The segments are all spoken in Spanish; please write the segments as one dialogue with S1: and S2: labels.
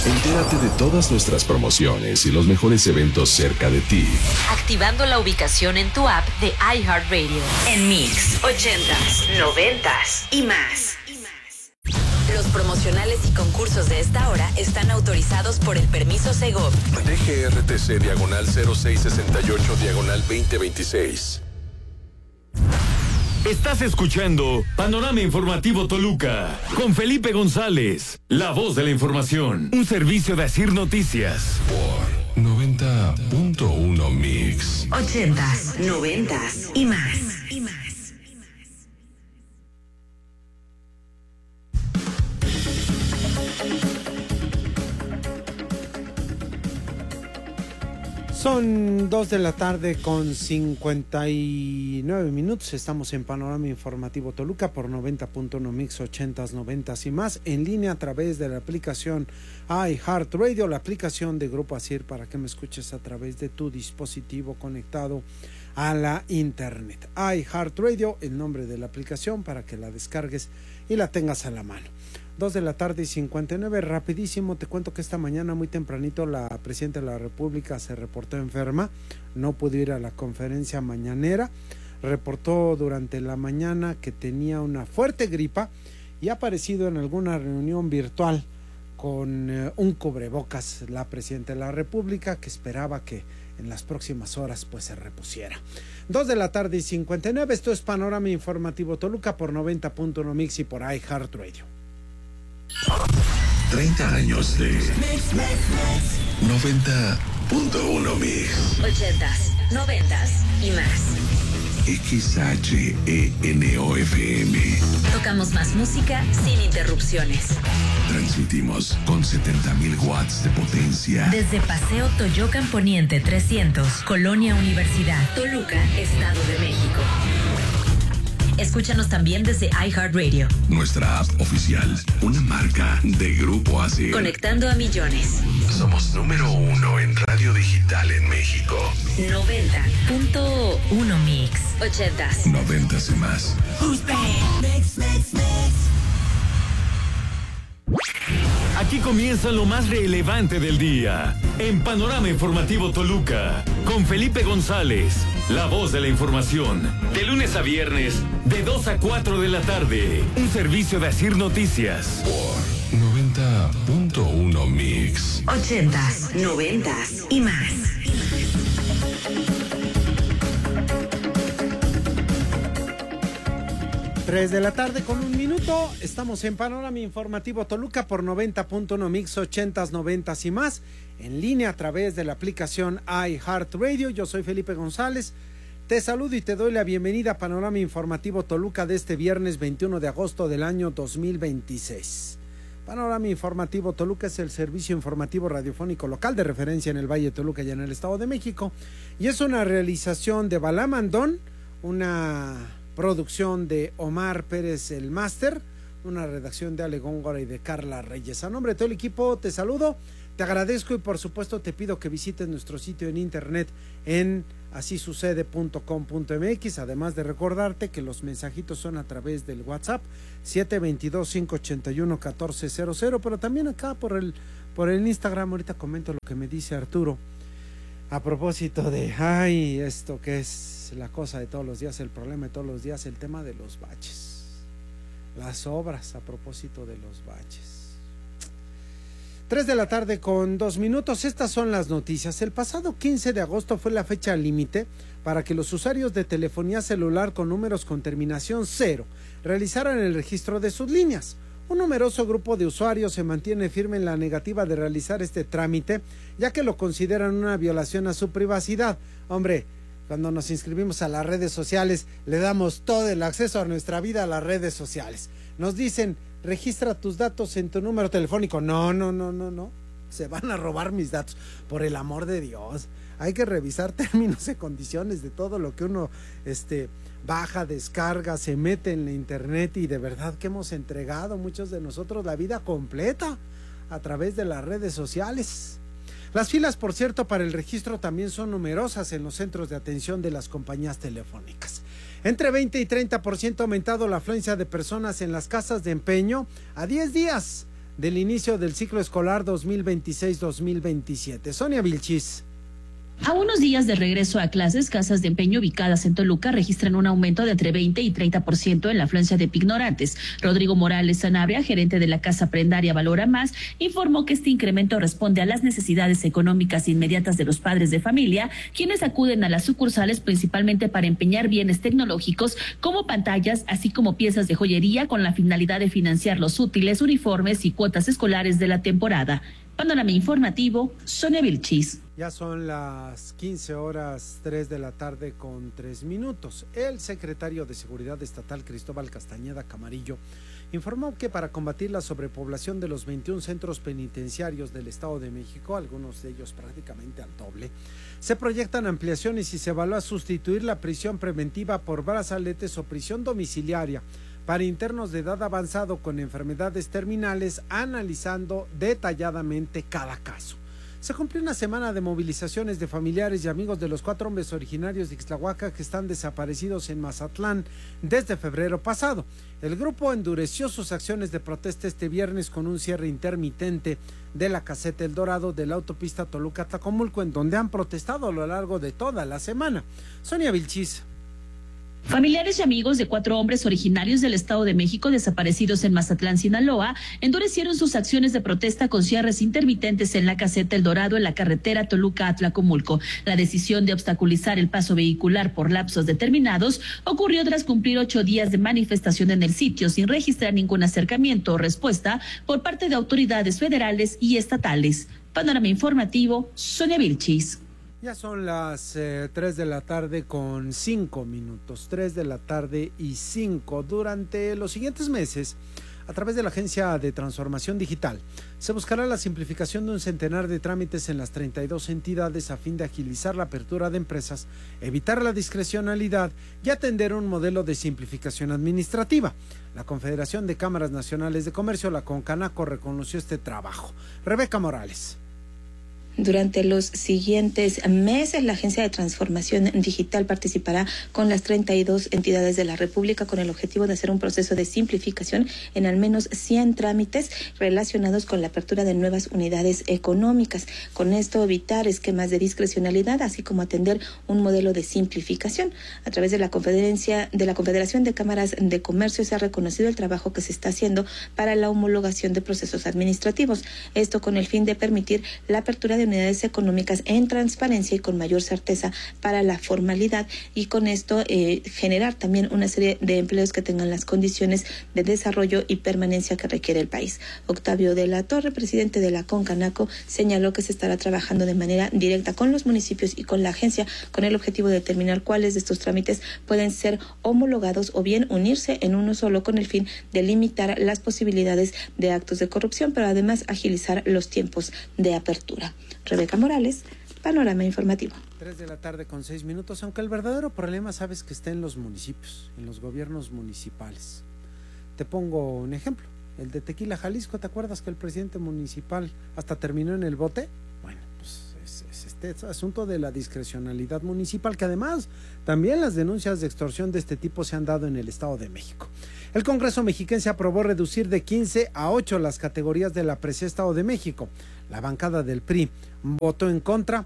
S1: Entérate de todas nuestras promociones y los mejores eventos cerca de ti.
S2: Activando la ubicación en tu app de iHeartRadio. En Mix, 80s, 90s y más. Los promocionales y concursos de esta hora están autorizados por el permiso Segov.
S3: DGRTC /0668/2026.
S4: Estás escuchando Panorama Informativo Toluca con Felipe González, la voz de la información, un servicio de Asir Noticias.
S3: Por 90.1 Mix.
S2: 80s, 90s y más.
S5: Son 2 de la tarde con 59 minutos. Estamos en Panorama Informativo Toluca por 90.1 Mix, 80s, 90s y más. En línea a través de la aplicación iHeartRadio, la aplicación de Grupo Asir, para que me escuches a través de tu dispositivo conectado a la internet. iHeartRadio, el nombre de la aplicación, para que la descargues y la tengas a la mano. 2 de la tarde y 59, rapidísimo, te cuento que esta mañana muy tempranito la presidenta de la República se reportó enferma, no pudo ir a la conferencia mañanera, reportó durante la mañana que tenía una fuerte gripa y ha aparecido en alguna reunión virtual con un cubrebocas la presidenta de la República, que esperaba que en las próximas horas pues se repusiera. 2 de la tarde y 59, esto es Panorama Informativo Toluca por 90.1 Mix y por iHeartRadio.
S3: 30 años de 90.1 Mix.
S2: 80s, 90s y más.
S3: XHENOFM.
S2: Tocamos más música sin interrupciones.
S3: Transmitimos con 70,000 watts de potencia.
S2: Desde Paseo Toyocan Poniente 300, Colonia Universidad, Toluca, Estado de México. Escúchanos también desde iHeartRadio.
S3: Nuestra app oficial, una marca de Grupo Asir.
S2: Conectando a millones.
S3: Somos número 1 en radio digital en México.
S2: 90.1 Mix. 80s.
S3: 90s y más.
S4: Aquí comienza lo más relevante del día en Panorama Informativo Toluca con Felipe González, la voz de la información, de lunes a viernes de 2 a 4 de la tarde, un servicio de Asir Noticias.
S3: Por 90.1 Mix.
S2: 80s, 90s y más.
S5: Tres de la tarde con 1 minuto, estamos en Panorama Informativo Toluca por 90.1 Mix, 80s, 90s y más, en línea a través de la aplicación iHeartRadio. Yo soy Felipe González, te saludo y te doy la bienvenida a Panorama Informativo Toluca de este viernes 21 de agosto del año 2026. Panorama Informativo Toluca es el servicio informativo radiofónico local de referencia en el Valle de Toluca y en el Estado de México, y es una realización de Balá Mandón, una producción de Omar Pérez el Máster, una redacción de Ale Góngora y de Carla Reyes. A nombre de todo el equipo te saludo, te agradezco y por supuesto te pido que visites nuestro sitio en internet en asisucede.com.mx, además de recordarte que los mensajitos son a través del WhatsApp 722-581-1400, pero también acá por el Instagram. Ahorita comento lo que me dice Arturo a propósito de, esto que es la cosa de todos los días, el problema de todos los días, el tema de los baches, las obras a propósito de los baches. 3 de la tarde con 2 minutos, estas son las noticias. El pasado 15 de agosto fue la fecha límite para que los usuarios de telefonía celular con números con terminación 0 realizaran el registro de sus líneas. Un numeroso grupo de usuarios se mantiene firme en la negativa de realizar este trámite, ya que lo consideran una violación a su privacidad. Hombre, cuando nos inscribimos a las redes sociales, le damos todo el acceso a nuestra vida a las redes sociales. Nos dicen, registra tus datos en tu número telefónico. No. Se van a robar mis datos. Por el amor de Dios. Hay que revisar términos y condiciones de todo lo que uno baja, descarga, se mete en la internet, y de verdad que hemos entregado muchos de nosotros la vida completa a través de las redes sociales. Las filas, por cierto, para el registro también son numerosas en los centros de atención de las compañías telefónicas. Entre 20 y 30% ha aumentado la afluencia de personas en las casas de empeño a 10 días del inicio del ciclo escolar 2026-2027. Sonia Vilchis.
S6: A unos días de regreso a clases, casas de empeño ubicadas en Toluca registran un aumento de entre 20 y 30% en la afluencia de pignorantes. Rodrigo Morales Sanabria, gerente de la Casa Prendaria Valora Más, informó que este incremento responde a las necesidades económicas inmediatas de los padres de familia, quienes acuden a las sucursales principalmente para empeñar bienes tecnológicos como pantallas, así como piezas de joyería con la finalidad de financiar los útiles, uniformes y cuotas escolares de la temporada. Panorama informativo, Sonia Vilchis.
S5: Ya son las 15:03 de la tarde con 3 minutos. El secretario de Seguridad Estatal, Cristóbal Castañeda Camarillo, informó que para combatir la sobrepoblación de los 21 centros penitenciarios del Estado de México, algunos de ellos prácticamente al doble, se proyectan ampliaciones y se evalúa sustituir la prisión preventiva por brazaletes o prisión domiciliaria para internos de edad avanzado con enfermedades terminales, analizando detalladamente cada caso. Se cumplió una semana de movilizaciones de familiares y amigos de los 4 hombres originarios de Ixtlahuaca que están desaparecidos en Mazatlán desde febrero pasado. El grupo endureció sus acciones de protesta este viernes con un cierre intermitente de la caseta El Dorado de la autopista Toluca-Tlacomulco, en donde han protestado a lo largo de toda la semana. Sonia Vilchis.
S6: Familiares y amigos de 4 hombres originarios del Estado de México desaparecidos en Mazatlán, Sinaloa, endurecieron sus acciones de protesta con cierres intermitentes en la caseta El Dorado en la carretera Toluca-Tlacomulco. La decisión de obstaculizar el paso vehicular por lapsos determinados ocurrió tras cumplir 8 días de manifestación en el sitio sin registrar ningún acercamiento o respuesta por parte de autoridades federales y estatales. Panorama informativo, Sonia Vilchis.
S5: Ya son las 3 de la tarde con 5 minutos, 3 de la tarde y 5. Durante los siguientes meses, a través de la Agencia de Transformación Digital, se buscará la simplificación de un centenar de trámites en las 32 entidades a fin de agilizar la apertura de empresas, evitar la discrecionalidad y atender un modelo de simplificación administrativa. La Confederación de Cámaras Nacionales de Comercio, la CONCANACO, reconoció este trabajo. Rebeca Morales.
S7: Durante los siguientes meses, la Agencia de Transformación Digital participará con las 32 entidades de la República con el objetivo de hacer un proceso de simplificación en al menos 100 trámites relacionados con la apertura de nuevas unidades económicas. Con esto, evitar esquemas de discrecionalidad, así como atender un modelo de simplificación. A través de la Confederación de Cámaras de Comercio se ha reconocido el trabajo que se está haciendo para la homologación de procesos administrativos. Esto con el fin de permitir la apertura de unidades económicas en transparencia y con mayor certeza para la formalidad, y con esto generar también una serie de empleos que tengan las condiciones de desarrollo y permanencia que requiere el país. Octavio de la Torre, presidente de la CONCANACO, señaló que se estará trabajando de manera directa con los municipios y con la agencia con el objetivo de determinar cuáles de estos trámites pueden ser homologados o bien unirse en uno solo con el fin de limitar las posibilidades de actos de corrupción, pero además agilizar los tiempos de apertura. Rebeca Morales, Panorama Informativo.
S5: 3 de la tarde con 6 minutos, aunque el verdadero problema, sabes, que está en los municipios, en los gobiernos municipales. Te pongo un ejemplo, el de Tequila, Jalisco. ¿Te acuerdas que el presidente municipal hasta terminó en el bote? Bueno, pues es este asunto de la discrecionalidad municipal, que además también las denuncias de extorsión de este tipo se han dado en el Estado de México. El Congreso mexiquense aprobó reducir de 15 a 8 las categorías de la Presea Estado de México. La bancada del PRI votó en contra,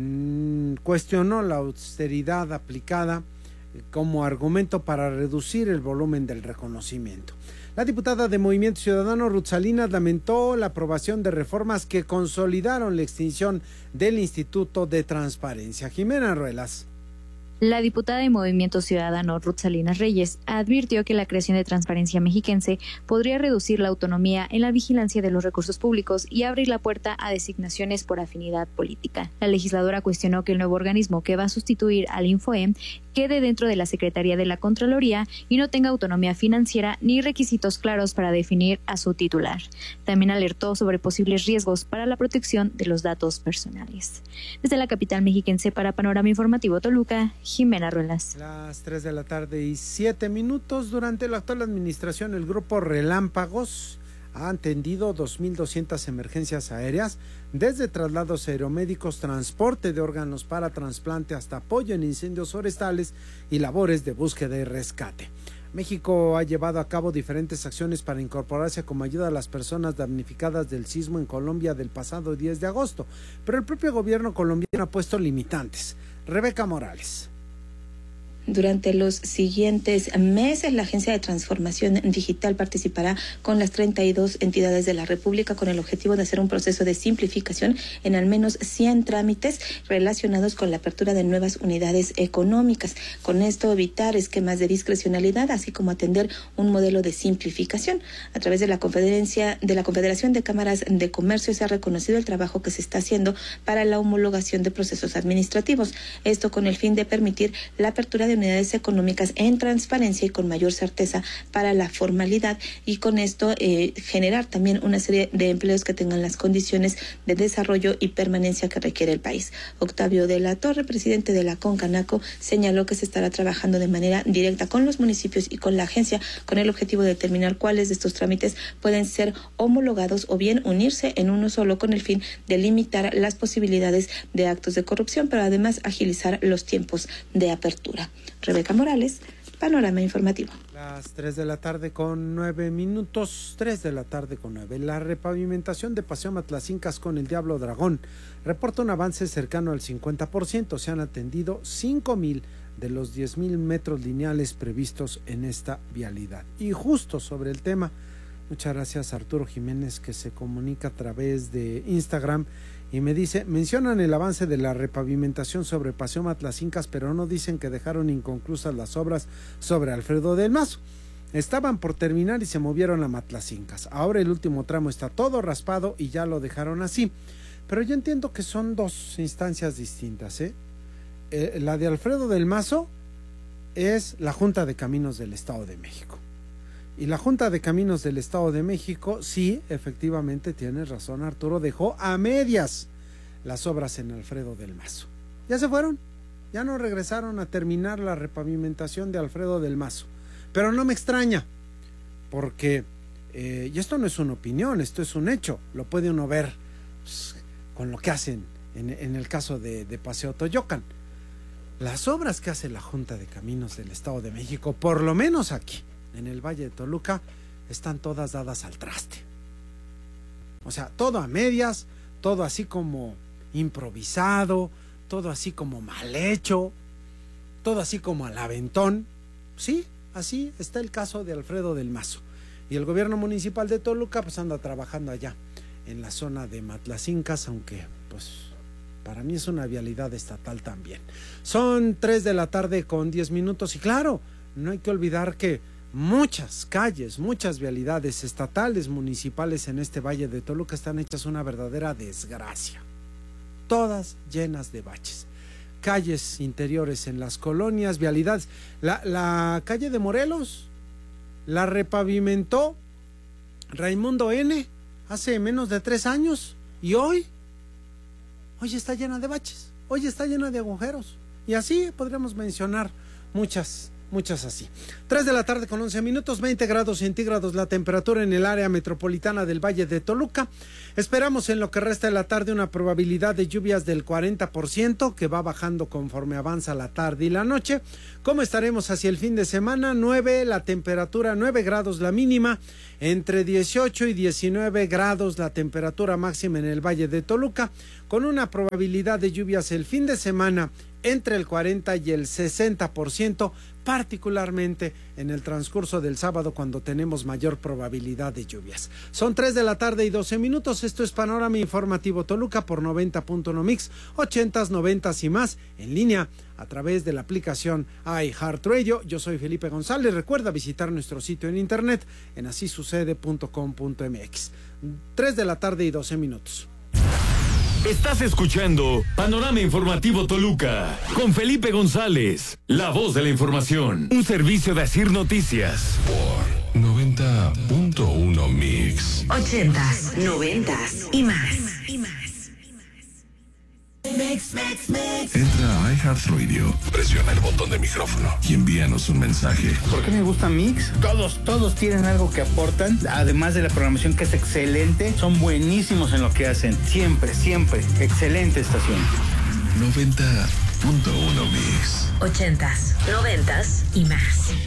S5: cuestionó la austeridad aplicada como argumento para reducir el volumen del reconocimiento. La diputada de Movimiento Ciudadano, Ruth Salinas, lamentó la aprobación de reformas que consolidaron la extinción del Instituto de Transparencia. Jimena Ruelas.
S8: La diputada de Movimiento Ciudadano, Ruth Salinas Reyes, advirtió que la creación de Transparencia Mexiquense podría reducir la autonomía en la vigilancia de los recursos públicos y abrir la puerta a designaciones por afinidad política. La legisladora cuestionó que el nuevo organismo que va a sustituir al Infoem quede dentro de la Secretaría de la Contraloría y no tenga autonomía financiera ni requisitos claros para definir a su titular. También alertó sobre posibles riesgos para la protección de los datos personales. Desde la capital mexiquense para Panorama Informativo Toluca, Jimena Ruelas.
S5: Las 3 de la tarde y 7 minutos. Durante la actual administración, el grupo Relámpagos ha atendido 2.200 emergencias aéreas, desde traslados aeromédicos, transporte de órganos para trasplante hasta apoyo en incendios forestales y labores de búsqueda y rescate. México ha llevado a cabo diferentes acciones para incorporarse como ayuda a las personas damnificadas del sismo en Colombia del pasado 10 de agosto, pero el propio gobierno colombiano ha puesto limitantes. Rebeca Morales.
S7: Durante los siguientes meses, la Agencia de Transformación Digital participará con las 32 entidades de la República con el objetivo de hacer un proceso de simplificación en al menos 100 trámites relacionados con la apertura de nuevas unidades económicas. Con esto evitar esquemas de discrecionalidad, así como atender un modelo de simplificación. A través de la Confederación de Cámaras de Comercio se ha reconocido el trabajo que se está haciendo para la homologación de procesos administrativos. Esto con el fin de permitir la apertura de unidades económicas en transparencia y con mayor certeza para la formalidad, y con esto generar también una serie de empleos que tengan las condiciones de desarrollo y permanencia que requiere el país. Octavio de la Torre, presidente de la Concanaco, señaló que se estará trabajando de manera directa con los municipios y con la agencia con el objetivo de determinar cuáles de estos trámites pueden ser homologados o bien unirse en uno solo con el fin de limitar las posibilidades de actos de corrupción, pero además agilizar los tiempos de apertura. Rebeca Morales, Panorama Informativo.
S5: Las 3 de la tarde con 9 minutos, 3 de la tarde con 9. La repavimentación de Paseo Matlacincas con el Diablo Dragón reporta un avance cercano al 50%. Se han atendido 5,000 de los 10,000 metros lineales previstos en esta vialidad. Y justo sobre el tema, muchas gracias a Arturo Jiménez, que se comunica a través de Instagram y me dice: mencionan el avance de la repavimentación sobre Paseo Matlacincas, pero no dicen que dejaron inconclusas las obras sobre Alfredo del Mazo. Estaban por terminar y se movieron a Matlacincas. Ahora el último tramo está todo raspado y ya lo dejaron así. Pero yo entiendo que son dos instancias distintas, la de Alfredo del Mazo es la Junta de Caminos del Estado de México. Y la Junta de Caminos del Estado de México, sí, efectivamente, tienes razón, Arturo, dejó a medias las obras en Alfredo del Mazo. Ya se fueron, ya no regresaron a terminar la repavimentación de Alfredo del Mazo. Pero no me extraña, porque, y esto no es una opinión, esto es un hecho, lo puede uno ver pues, con lo que hacen en el caso de Paseo Toyocan. Las obras que hace la Junta de Caminos del Estado de México, por lo menos aquí, en el Valle de Toluca, están todas dadas al traste. O sea, todo a medias, todo así como improvisado, todo así como mal hecho, todo así como al aventón. Sí, así está el caso de Alfredo del Mazo. Y el gobierno municipal de Toluca pues anda trabajando allá en la zona de Matlacincas, aunque pues para mí es una vialidad estatal también. Son 3 de la tarde con 10 minutos y claro, no hay que olvidar que muchas calles, muchas vialidades estatales, municipales en este Valle de Toluca están hechas una verdadera desgracia. Todas llenas de baches. Calles interiores en las colonias, vialidades. La calle de Morelos la repavimentó Raimundo N. hace menos de 3 años y hoy está llena de baches, hoy está llena de agujeros. Y así podríamos mencionar muchas así. 3 de la tarde con 11 minutos, 20 grados centígrados la temperatura en el área metropolitana del Valle de Toluca. Esperamos en lo que resta de la tarde una probabilidad de lluvias del 40%, que va bajando conforme avanza la tarde y la noche. ¿Cómo estaremos hacia el fin de semana? 9 la temperatura, 9 grados la mínima, entre 18 y 19 grados la temperatura máxima en el Valle de Toluca, con una probabilidad de lluvias el fin de semana entre el 40 y el 60%, particularmente en el transcurso del sábado, cuando tenemos mayor probabilidad de lluvias. Son 3 de la tarde y 12 minutos. Esto es Panorama Informativo Toluca por 90.1 Mix, 80s, 90s y más, en línea a través de la aplicación iHeartRadio. Yo soy Felipe González. Recuerda visitar nuestro sitio en internet en asisucede.com.mx. 3 de la tarde y 12 minutos.
S4: Estás escuchando Panorama Informativo Toluca con Felipe González, la voz de la información. Un servicio de Asir Noticias.
S3: Por 90.1 Mix.
S2: 80s, 90s y más.
S3: Entra a iHeartRadio, presiona el botón de micrófono y envíanos un mensaje.
S9: ¿Por qué me gusta Mix? Todos tienen algo que aportan, además de la programación que es excelente, son buenísimos en lo que hacen, siempre, excelente estación.
S3: 90.1 Mix.
S2: 80s, 90s y más.